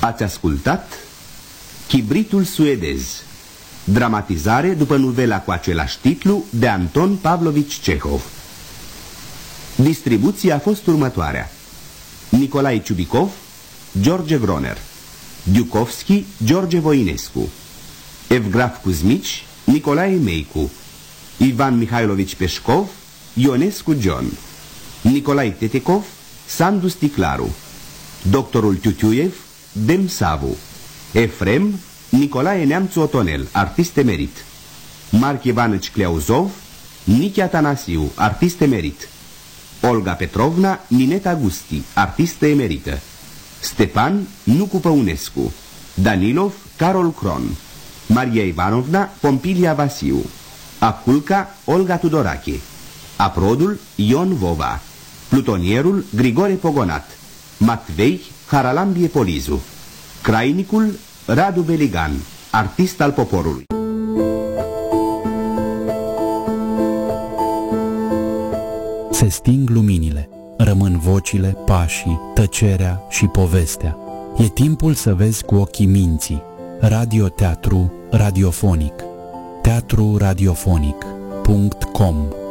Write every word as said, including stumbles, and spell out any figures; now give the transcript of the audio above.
Ați ascultat Chibritul suedez, dramatizare după novela cu același titlu de Anton Pavlovici Cehov. Distribuția a fost următoarea: Nicolae Ciubicov, George Groner, Diukovski, George Voinescu, Evgraf Kuzmici, Nicolae Meicu, Ivan Mihailovici Peșcov, Ionescu John, Nicolae Tetekov, Sandu Sticlaru, Doctorul Tiutiuiev, Dem Savu, Efrem, Nicolae Neamțu Otonel, artist emerit, Marc Ivanici Cleauzov, Nichi Atanasiu, artist emerit, Olga Petrovna, Nineta Gusti, artistă emerită, Stepan, Nucu Păunescu, Danilov, Carol Cron, Maria Ivanovna, Pompilia Vasiu, Aculca, Olga Tudorache, Aprodul, Ion Vova, Plutonierul, Grigore Pogonat, Matvei, Haralambie Polizu, Crainicul, Radu Beligan, artist al poporului. Se sting luminile, rămân vocile, pașii, tăcerea și povestea. E timpul să vezi cu ochii minții. Radioteatru radiofonic. teatru radiofonic punct com